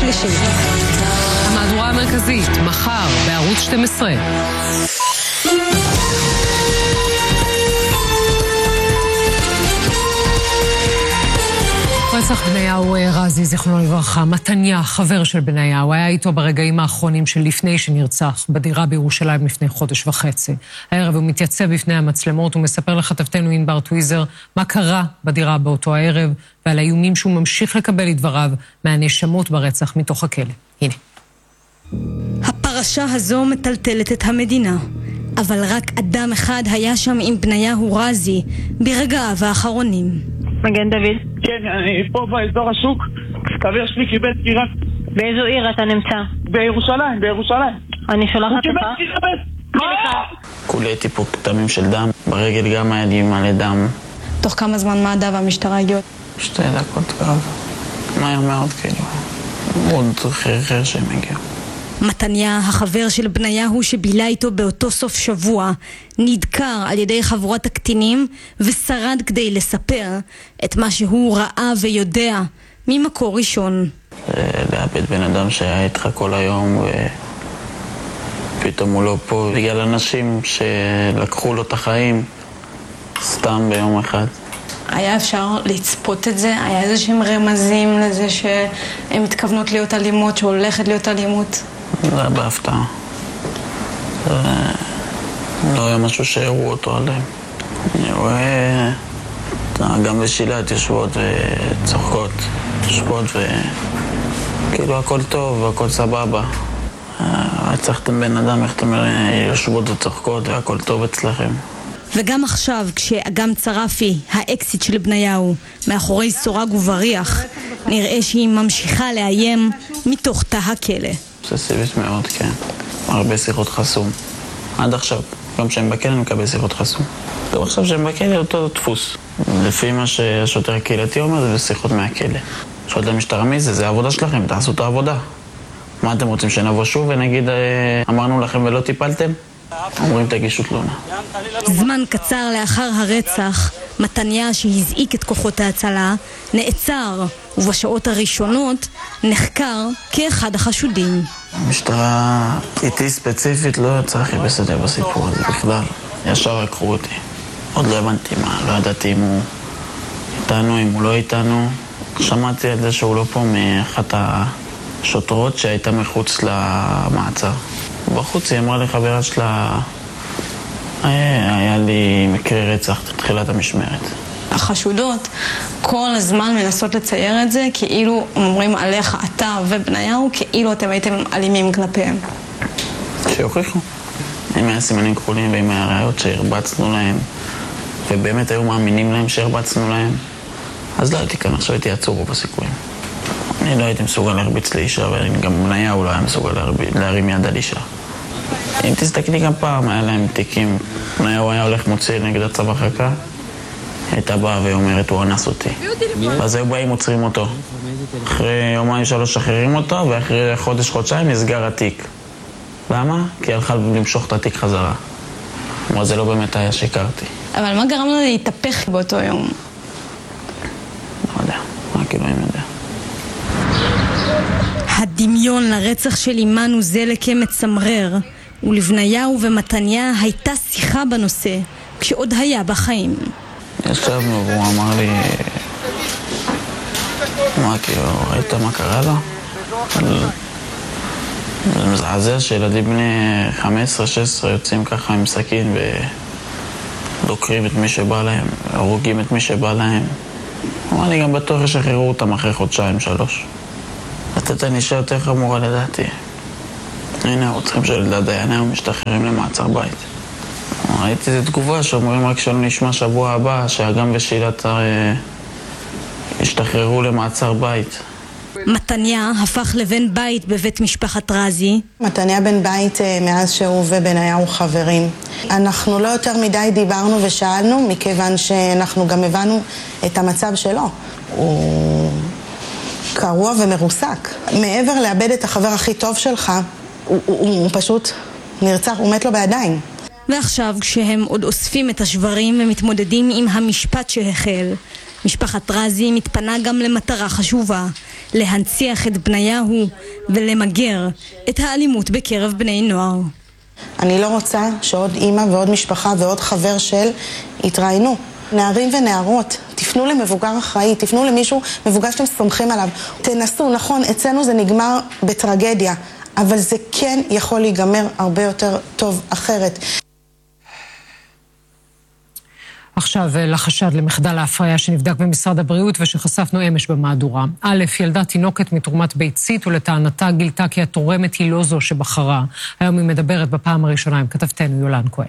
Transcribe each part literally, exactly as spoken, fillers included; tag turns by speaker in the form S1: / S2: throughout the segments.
S1: שלישי.
S2: המהדורה המרכזית, מחר, בערוץ שתים עשרה. רצח בניהו רזי, זיכרונו לברכה, מתניה, חבר של בניהו, היה איתו ברגעים האחרונים של לפני שנרצח, בדירה בירושלים לפני חודש וחצי. הערב הוא מתייצב בפני המצלמות, הוא מספר לכתבתנו ענבר טוויזר מה קרה בדירה באותו הערב, ועל האיומים שהוא ממשיך לקבל לדבריו מהנאשמות ברצח מתוך הכלא. הנה.
S1: הפרשה הזו מטלטלת את המדינה, אבל רק אדם אחד היה שם עם בניהו רזי ברגעיו האחרונים.
S3: מגן דוד.
S4: כן, אני פה באזור השוק. חבר שלי קיבל דקירה.
S3: באיזו עיר אתה נמצא?
S4: בירושלים, בירושלים.
S3: אני שולחת
S4: הוא קיבל
S3: אותך.
S4: דקירה.
S5: כולי הייתי פה כתמים של דם, ברגל גם היה לי מלא דם.
S1: תוך כמה זמן מד"א והמשטרה הגיעו?
S5: שתי דקות קרב. מהר מאוד כאילו. עוד חרחר שהם הגיעו.
S1: מתניה, החבר של בניהו שבילה איתו באותו סוף שבוע, נדקר על ידי חבורת הקטינים ושרד כדי לספר את מה שהוא ראה ויודע ממקור ראשון.
S5: לאבד בן אדם שהיה איתך כל היום ופתאום הוא לא פה בגלל אנשים שלקחו לו את החיים סתם ביום אחד.
S1: היה אפשר לצפות את זה? היה איזה שהם רמזים לזה שהן מתכוונות להיות אלימות, שהולכת להיות אלימות?
S5: זה היה בהפתעה. זה לא היה משהו שהראו אותו עליהם. אני רואה גם בשילת יושבות וצוחקות, יושבות וכאילו הכל טוב והכל סבבה. רצחתם בן אדם, איך אתם יושבות וצוחקות והכל טוב אצלכם.
S1: וגם עכשיו, כשאגם צרפי, האקסיט של בניהו, מאחורי סורג ובריח, נראה שהיא ממשיכה לאיים מתוך תא הכלא.
S5: אובססיבית מאוד, כן. הרבה שיחות חסום. עד עכשיו, גם כשהם בכלא אני מקבל שיחות חסום. גם עכשיו שהם בכלא אותו דפוס. לפי מה שהשוטר הקהילתי אומר, זה שיחות מהכלא. שואלת למשטרה מי זה, זה העבודה שלכם, תעשו את העבודה. מה אתם רוצים, שנבוא שוב ונגיד אמרנו לכם ולא טיפלתם? אומרים תגישו תלונה.
S1: זמן קצר לאחר הרצח, מתניה שהזעיק את כוחות ההצלה נעצר, ובשעות הראשונות נחקר כאחד החשודים.
S5: המשטרה איתי ספציפית לא צריך בסדר בסיפור הזה בכלל. ישר לקחו אותי. עוד לא הבנתי מה, לא ידעתי אם הוא איתנו, אם הוא לא איתנו. שמעתי על זה שהוא לא פה מאחת השוטרות שהייתה מחוץ למעצר. בחוץ היא אמרה לחברה שלה, היה, היה לי מקרה רצח תחילת המשמרת.
S1: החשודות כל הזמן מנסות לצייר את זה כאילו אומרים עליך אתה ובניהו כאילו אתם הייתם אלימים כלפיהם.
S5: שיוכיחו. אם היה סימנים כחולים ואם היה ראיות שהרבצנו להם ובאמת היו מאמינים להם שהרבצנו להם, אז לא הייתי כאן, עכשיו הייתי עצור בסיכויים. אני לא הייתי מסוגל להרביץ לאישה, וגם בניהו לא היה מסוגל להרים יד על אישה. אם תסתכלי גם פעם, היה להם תיקים, בניהו היה הולך מוציא נגד הצו הרחקה, הייתה באה ואומרת, הוא אנס אותי. אז היו באים עוצרים אותו. אחרי יומיים שלוש שחררים אותו, ואחרי חודש חודשיים נסגר התיק. למה? כי הלכה למשוך את התיק חזרה. אבל זה לא באמת היה שיקרתי.
S1: אבל מה גרם לו להתהפך באותו יום?
S5: לא יודע, רק אלוהים יודע.
S1: הדמיון לרצח של אימנו זלקה מצמרר, ולבניהו ומתניה הייתה שיחה בנושא כשעוד היה בחיים.
S5: ישבנו והוא אמר לי, מה כאילו, ראית מה קרה לו? זה מזעזע שילדים בני חמש עשרה שש עשרה יוצאים ככה עם סכין ודוקרים את מי שבא להם, הרוגים את מי שבא להם. אמר לי, גם בטוח ישחררו אותם אחרי חודשיים שלוש. לתת ענישה יותר חמורה לדעתי. הנה, הרוצחים של אלדד דיינה משתחררים למעצר בית. ראיתי איזו תגובה שאומרים רק שלא נשמע שבוע הבא שהגם ושילת השתחררו למעצר בית.
S1: מתניה הפך לבן בית בבית משפחת רזי.
S6: מתניה בן בית מאז שהוא ובניהו חברים. אנחנו לא יותר מדי דיברנו ושאלנו, מכיוון שאנחנו גם הבנו את המצב שלו. הוא קרוע ומרוסק. מעבר לאבד את החבר הכי טוב שלך, הוא, הוא, הוא פשוט נרצח, הוא מת לו בידיים.
S1: ועכשיו כשהם עוד אוספים את השברים ומתמודדים עם המשפט שהחל, משפחת רזי מתפנה גם למטרה חשובה, להנציח את בניהו ולמגר את האלימות בקרב בני נוער.
S6: אני לא רוצה שעוד אימא ועוד משפחה ועוד חבר של יתראיינו. נערים ונערות, תפנו למבוגר אחראי, תפנו למישהו מבוגר שאתם סומכים עליו. תנסו, נכון, אצלנו זה נגמר בטרגדיה, אבל זה כן יכול להיגמר הרבה יותר טוב אחרת.
S2: עכשיו לחשד למחדל ההפריה שנבדק במשרד הבריאות ושחשפנו אמש במהדורה. א', ילדה תינוקת מתרומת ביצית ולטענתה גילתה כי התורמת היא לא זו שבחרה. היום היא מדברת בפעם הראשונה עם כתבתנו יולן כהן.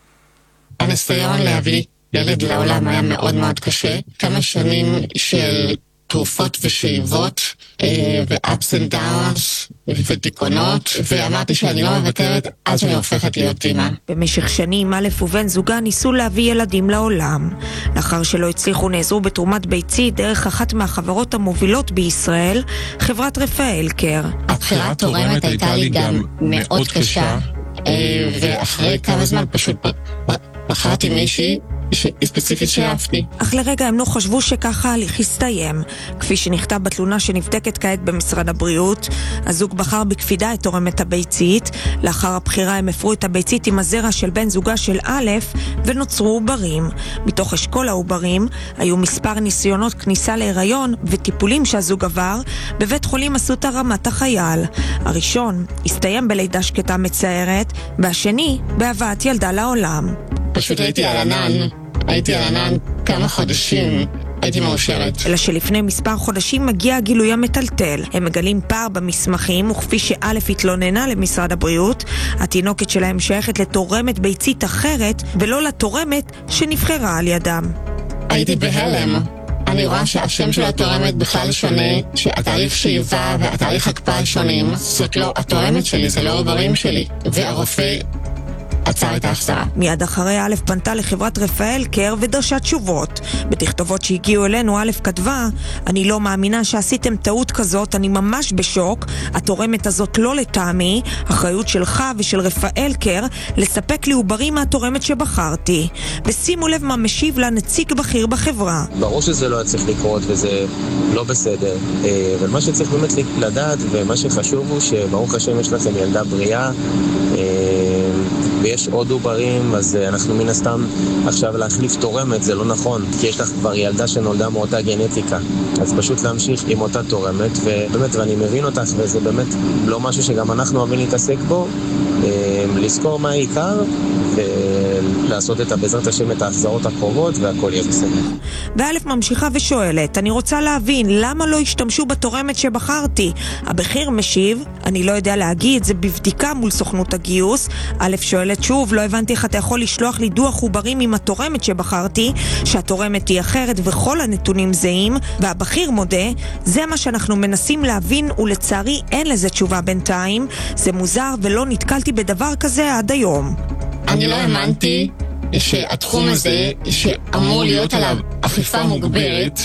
S7: הניסיון להביא ילד לעולם היה מאוד מאוד קשה. כמה שנים של תרופות ושאיבות ו-ups and downs ודיכאונות, ואמרתי שאני לא מוותרת עד שאני הופכת להיות אימא.
S8: במשך שנים א' ובן זוגה ניסו להביא ילדים לעולם. לאחר שלא הצליחו נעזרו בתרומת ביצית דרך אחת מהחברות המובילות בישראל, חברת רפאל קר.
S7: הבחירה תורמת הייתה לי גם מאוד קשה, ואחרי כמה זמן פשוט בחרתי מישהי ספציפית שאהבתי.
S8: אך לרגע הם לא חשבו שככה הליך הסתיים. כפי שנכתב בתלונה שנבדקת כעת במשרד הבריאות, הזוג בחר בקפידה את תורמת הביצית. לאחר הבחירה הם הפרו את הביצית עם הזרע של בן זוגה של א' ונוצרו עוברים. מתוך אשכול העוברים היו מספר ניסיונות כניסה להיריון וטיפולים שהזוג עבר בבית חולים אסותא רמת החייל. הראשון הסתיים בלידה שקטה מצערת, והשני בהבאת ילדה לעולם.
S7: פשוט הייתי על ענן, הייתי על ענן כמה חודשים, הייתי מאושרת.
S8: אלא שלפני מספר חודשים מגיע הגילוי המטלטל. הם מגלים פער במסמכים, וכפי שא' התלוננה למשרד הבריאות, התינוקת שלהם שייכת לתורמת ביצית אחרת, ולא לתורמת שנבחרה על ידם.
S7: הייתי בהלם. אני רואה שהשם של התורמת בכלל שונה, שהתהליך שאיבה והתהליך הקפאה שונים. זאת לא התורמת שלי, זה לא העוברים שלי. והרופא עצר את ההחזרה.
S8: מיד אחרי א' פנתה לחברת רפאל קר ודרשה תשובות. בתכתובות שהגיעו אלינו א' כתבה, אני לא מאמינה שעשיתם טעות כזאת, אני ממש בשוק, התורמת הזאת לא לטעמי, אחריות שלך ושל רפאל קר לספק לי עוברים מהתורמת שבחרתי. ושימו לב מה משיב לנציג בכיר בחברה.
S9: ברור שזה לא צריך לקרות וזה לא בסדר, אבל מה שצריך באמת לדעת ומה שחשוב הוא שברוך השם יש לכם ילדה בריאה ויש עוד עוברים, אז אנחנו מן הסתם עכשיו להחליף תורמת זה לא נכון, כי יש לך כבר ילדה שנולדה מאותה גנטיקה, אז פשוט להמשיך עם אותה תורמת, ובאמת, ואני מבין אותך, וזה באמת לא משהו שגם אנחנו אוהבים להתעסק בו, לזכור מה העיקר ולעשות את בעזרת השם את ההחזרות הקרובות והכל יהיה בסדר.
S8: ואלף ממשיכה ושואלת, אני רוצה להבין למה לא השתמשו בתורמת שבחרתי. הבכיר משיב, אני לא יודע להגיד, זה בבדיקה מול סוכנות הגיוס. אלף שואלת שוב, לא הבנתי איך אתה יכול לשלוח לי דוח עוברים עם התורמת שבחרתי, שהתורמת היא אחרת וכל הנתונים זהים, והבכיר מודה, זה מה שאנחנו מנסים להבין ולצערי אין לזה תשובה בינתיים. זה מוזר ולא נתקלתי בדבר כזה עד היום.
S7: אני לא האמנתי שהתחום הזה שאמור להיות עליו אכיפה מוגברת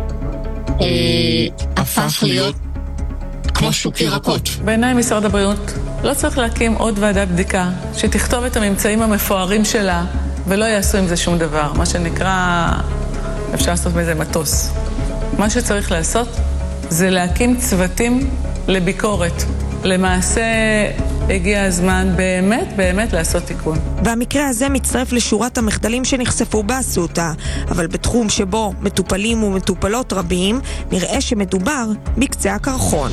S7: הפך להיות כמו שוק ירקות.
S10: בעיניי משרד הבריאות לא צריך להקים עוד ועדת בדיקה שתכתוב את הממצאים המפוארים שלה ולא יעשו עם זה שום דבר. מה שנקרא, אפשר לעשות בזה מטוס. מה שצריך לעשות זה להקים צוותים לביקורת. למעשה הגיע הזמן באמת באמת לעשות תיקון.
S8: והמקרה הזה מצטרף לשורת המחדלים שנחשפו באסותא, אבל בתחום שבו מטופלים ומטופלות רבים, נראה שמדובר בקצה הקרחון.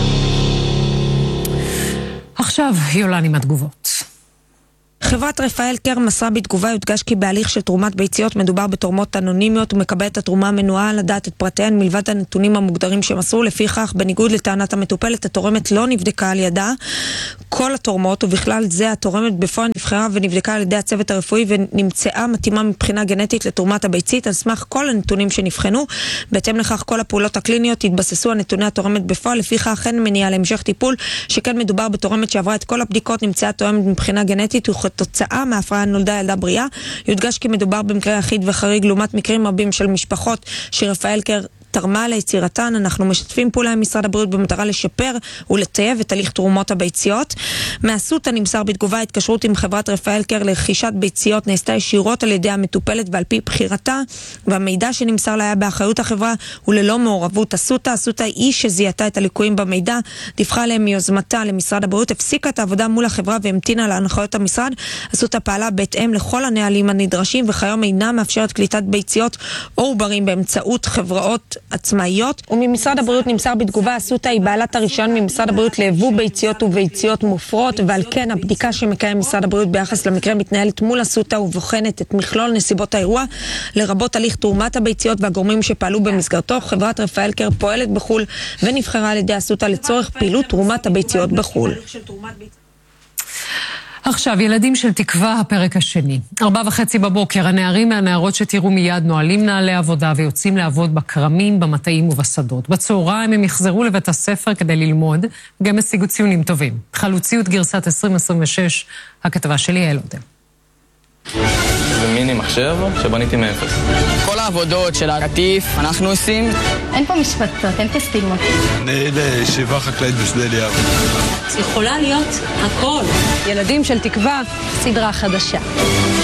S2: עכשיו יולן עם התגובות.
S8: חברת רפאל קר מסרה בתגובה, יודגש כי בהליך של תרומת ביציות מדובר בתורמות אנונימיות ומקבלת התרומה מנועה לדעת את פרטיהן מלבד הנתונים המוגדרים שמסרו. לפיכך, בניגוד לטענת המטופלת, התורמת לא נבדקה על ידה. כל התורמות, ובכלל זה התורמת בפועל נבחרה ונבדקה על ידי הצוות הרפואי ונמצאה מתאימה מבחינה גנטית לתרומת הביצית על סמך כל הנתונים שנבחנו. בהתאם לכך, כל הפעולות הקליניות התבססו על נתוני התורמת בפועל. לפיכך, אין מניעה להמשך טיפול, שכן מדובר בתורמת שעברה את כל הבדיקות, נמצאה תורמת מבחינה גנטית וכתוצאה מההפריה נולדה ילדה בריאה. יודגש כי מדובר במקרה יחיד וחריג לעומת מקרים רבים של משפחות שרפאל קר תרמה ליצירתן. אנחנו משתפים פעולה עם משרד הבריאות במטרה לשפר ולטייב את הליך תרומות הביציות. מאסותא נמסר בתגובה, התקשרות עם חברת רפאל קר לרכישת ביציות נעשתה ישירות על ידי המטופלת ועל פי בחירתה, והמידע שנמסר לה היה באחריות החברה וללא מעורבות אסותא. אסותא היא שזיהתה את הליקויים במידע, דיווחה עליהם מיוזמתה למשרד הבריאות, הפסיקה את העבודה מול החברה והמתינה להנחיות המשרד. אסותא פעלה בהתאם לכל הנהלים הנדרשים, וכיום אינה מאפשרת קליטת ביציות או עוברים באמצעות חברות עצמאיות. וממשרד הבריאות נמסר בתגובה, אסותא היא בעלת הרישיון ממשרד הבריאות ליבוא ביציות וביציות מופרות, ועל כן הבדיקה שמקיים משרד הבריאות ביחס למקרה מתנהלת מול אסותא ובוחנת את מכלול נסיבות האירוע, לרבות הליך תרומת הביציות והגורמים שפעלו במסגרתו. חברת רפאל קר פועלת בחול ונבחרה על ידי אסותא לצורך פעילות תרומת הביציות בחול.
S2: עכשיו, ילדים של תקווה, הפרק השני. ארבע וחצי בבוקר, הנערים והנערות שתראו מיד נועלים נעלי עבודה ויוצאים לעבוד בקרמים, במטעים ובשדות. בצהריים הם יחזרו לבית הספר כדי ללמוד, וגם השיגו ציונים טובים. חלוציות גרסת עשרים עשרים ושש, הכתבה שלי יעל עודה.
S11: זה מיני מחשב שבניתי מאפס.
S12: כל העבודות של הקטיף אנחנו עושים.
S13: אין פה משפטות, אין פה סטיגמות.
S14: אני לישיבה חקלאית בשדה אליהו.
S15: יכולה להיות הכל.
S16: ילדים של תקווה, סדרה חדשה.